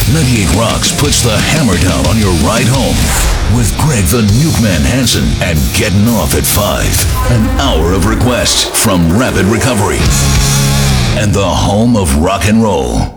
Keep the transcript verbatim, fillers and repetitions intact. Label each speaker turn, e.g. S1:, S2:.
S1: ninety-eight Rocks puts the hammer down on your ride home with Greg the Nukeman Hansen and Getting Off at five. An hour of requests from Rapid Recovery and the home of rock and roll.